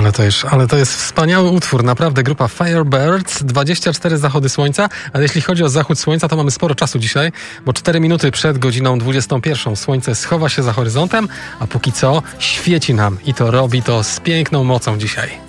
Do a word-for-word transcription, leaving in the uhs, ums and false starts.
Ale to, już, ale to jest wspaniały utwór, naprawdę. Grupa Firebirds, dwadzieścia cztery zachody słońca, ale jeśli chodzi o zachód słońca, to mamy sporo czasu dzisiaj, bo cztery minuty przed godziną dwudziestą pierwszą słońce schowa się za horyzontem, a póki co świeci nam i to robi to z piękną mocą dzisiaj.